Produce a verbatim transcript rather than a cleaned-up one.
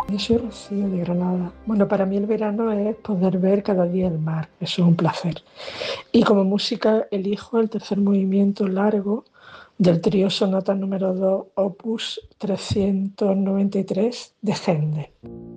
Yo soy Rocío de Granada. Bueno, para mí el verano es poder ver cada día el mar, eso es un placer. Y como música elijo el tercer movimiento largo del trío sonata número dos, opus trescientos noventa y tres de Händel.